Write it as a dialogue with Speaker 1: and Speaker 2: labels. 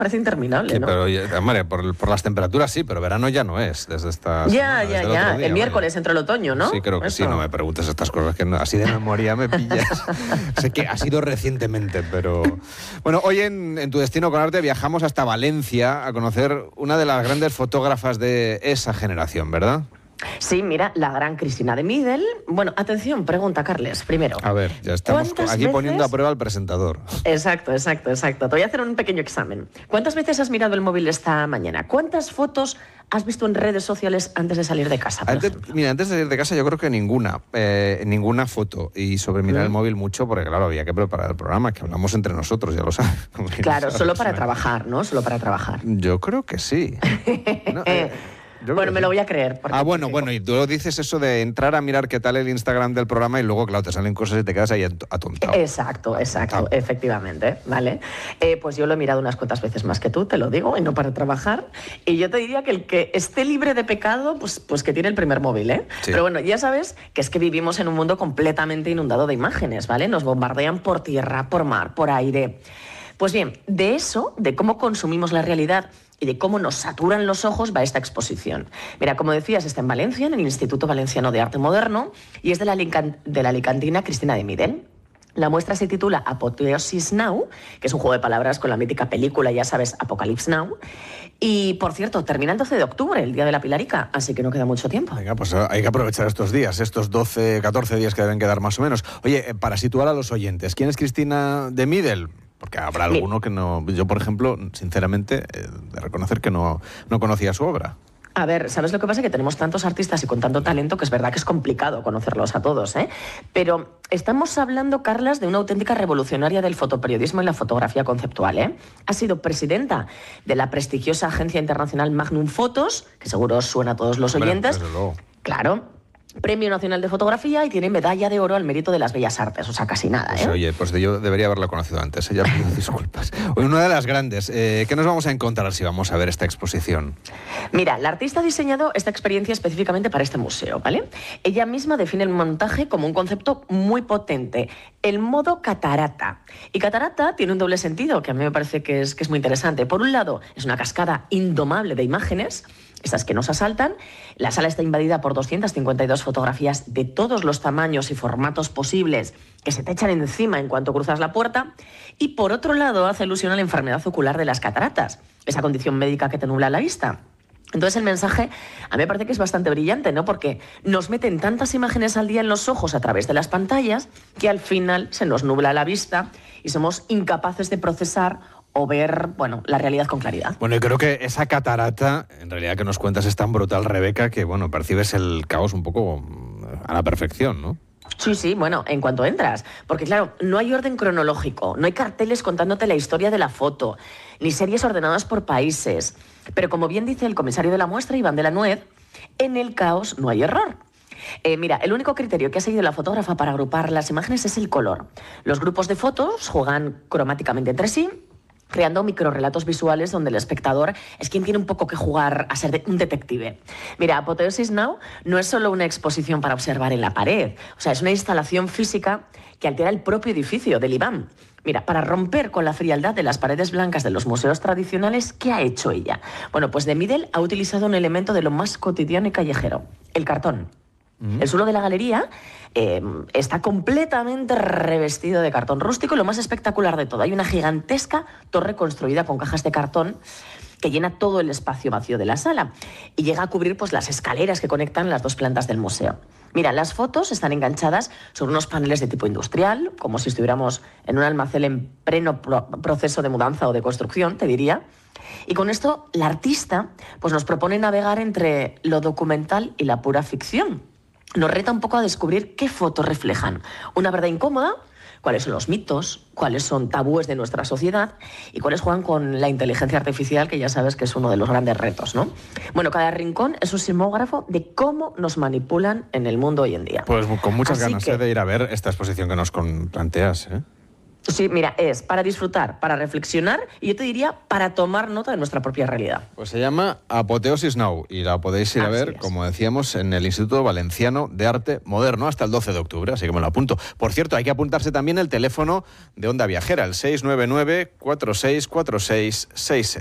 Speaker 1: parece interminable,
Speaker 2: Sí,
Speaker 1: ¿no?
Speaker 2: pero, hombre, por las temperaturas sí, pero verano ya no es, desde esta semana, desde el otro día,
Speaker 1: el miércoles entra el otoño, ¿no?
Speaker 2: Sí, creo que sí, no me preguntes estas cosas, que así de memoria me pillas. Sé que ha sido recientemente, pero... Bueno, hoy en Tu Destino con Arte viajamos hasta Valencia a conocer una de las grandes fotógrafas de esa generación, ¿verdad?
Speaker 1: Sí, mira, la gran Cristina de Midel. Bueno, atención, pregunta, Carles, primero.
Speaker 2: A ver, ya estamos aquí poniendo a prueba al presentador.
Speaker 1: Exacto. Te voy a hacer un pequeño examen. ¿Cuántas veces has mirado el móvil esta mañana? ¿Cuántas fotos has visto en redes sociales antes de salir de casa, por ejemplo?
Speaker 2: Mira, antes de salir de casa yo creo que ninguna foto. Y sobre mirar el móvil mucho, porque claro, había que preparar el programa, que hablamos entre nosotros, ya lo sabes.
Speaker 1: Claro, solo para trabajar, ¿no? Solo para trabajar.
Speaker 2: Yo creo que sí. No,
Speaker 1: bueno, me lo voy a creer.
Speaker 2: Bueno, y tú dices eso de entrar a mirar qué tal el Instagram del programa y luego, claro, te salen cosas y te quedas ahí atontado.
Speaker 1: Exacto, efectivamente, ¿vale? Pues yo lo he mirado unas cuantas veces más que tú, te lo digo, y no para trabajar. Y yo te diría que el que esté libre de pecado, pues que tiene el primer móvil, ¿eh? Sí. Pero bueno, ya sabes que es que vivimos en un mundo completamente inundado de imágenes, ¿vale? Nos bombardean por tierra, por mar, por aire. Pues bien, de eso, de cómo consumimos la realidad y de cómo nos saturan los ojos, va esta exposición. Mira, como decías, está en Valencia, en el Instituto Valenciano de Arte Moderno, y es de la alicantina Cristina de Midel. La muestra se titula Apoteosis Now, que es un juego de palabras con la mítica película, ya sabes, Apocalypse Now. Y, por cierto, termina el 12 de octubre, el Día de la Pilarica, así que no queda mucho tiempo.
Speaker 2: Venga, pues hay que aprovechar estos días, estos 12, 14 días que deben quedar más o menos. Oye, para situar a los oyentes, ¿quién es Cristina de Midel? Porque habrá alguno que no... Yo, por ejemplo, sinceramente, de reconocer que no conocía su obra.
Speaker 1: A ver, ¿sabes lo que pasa? Que tenemos tantos artistas y con tanto talento que es verdad que es complicado conocerlos a todos, ¿eh? Pero estamos hablando, Carlas, de una auténtica revolucionaria del fotoperiodismo y la fotografía conceptual, ¿eh? Ha sido presidenta de la prestigiosa agencia internacional Magnum Photos, que seguro os suena a todos los oyentes.
Speaker 2: Desde luego.
Speaker 1: Claro. Premio Nacional de Fotografía y tiene medalla de oro al mérito de las bellas artes, o sea, casi nada, ¿eh?
Speaker 2: Pues, oye, pues yo debería haberla conocido antes, ella pido disculpas. Oye, una de las grandes, ¿qué nos vamos a encontrar si vamos a ver esta exposición?
Speaker 1: Mira, la artista ha diseñado esta experiencia específicamente para este museo, ¿vale? Ella misma define el montaje como un concepto muy potente, el modo catarata. Y catarata tiene un doble sentido, que a mí me parece que es muy interesante. Por un lado, es una cascada indomable de imágenes, esas que nos asaltan. La sala está invadida por 252 fotografías de todos los tamaños y formatos posibles que se te echan encima en cuanto cruzas la puerta. Y por otro lado, hace alusión a la enfermedad ocular de las cataratas, esa condición médica que te nubla la vista. Entonces el mensaje a mí me parece que es bastante brillante, ¿no? Porque nos meten tantas imágenes al día en los ojos a través de las pantallas que al final se nos nubla la vista y somos incapaces de procesar o ver, bueno, la realidad con claridad.
Speaker 2: Bueno, yo creo que esa catarata, en realidad que nos cuentas, es tan brutal, Rebeca, que, bueno, percibes el caos un poco a la perfección, ¿no?
Speaker 1: Sí, bueno, en cuanto entras. Porque, claro, no hay orden cronológico, no hay carteles contándote la historia de la foto, ni series ordenadas por países. Pero, como bien dice el comisario de la muestra, Iván de la Nuez, en el caos no hay error. Mira, el único criterio que ha seguido la fotógrafa para agrupar las imágenes es el color. Los grupos de fotos juegan cromáticamente entre sí, creando microrrelatos visuales donde el espectador es quien tiene un poco que jugar a ser un detective. Mira, Apoteosis Now no es solo una exposición para observar en la pared, o sea, es una instalación física que altera el propio edificio del IBAM. Mira, para romper con la frialdad de las paredes blancas de los museos tradicionales, ¿qué ha hecho ella? Bueno, pues de Midel ha utilizado un elemento de lo más cotidiano y callejero, el cartón. El suelo de la galería está completamente revestido de cartón rústico y lo más espectacular de todo, hay una gigantesca torre construida con cajas de cartón que llena todo el espacio vacío de la sala y llega a cubrir pues, las escaleras que conectan las dos plantas del museo. Mira, las fotos están enganchadas sobre unos paneles de tipo industrial, como si estuviéramos en un almacén en pleno proceso de mudanza o de construcción, te diría. Y con esto la artista pues, nos propone navegar entre lo documental y la pura ficción. Nos reta un poco a descubrir qué fotos reflejan una verdad incómoda, cuáles son los mitos, cuáles son tabúes de nuestra sociedad y cuáles juegan con la inteligencia artificial, que ya sabes que es uno de los grandes retos, ¿no? Bueno, cada rincón es un sismógrafo de cómo nos manipulan en el mundo hoy en día.
Speaker 2: Pues con muchas ganas de ir a ver esta exposición que nos planteas, ¿eh?
Speaker 1: Sí, mira, es para disfrutar, para reflexionar y yo te diría para tomar nota de nuestra propia realidad.
Speaker 2: Pues se llama Apoteosis Now y la podéis ir a ver, como decíamos, en el Instituto Valenciano de Arte Moderno hasta el 12 de octubre, así que me lo apunto. Por cierto, hay que apuntarse también el teléfono de Onda Viajera, el 699 464666.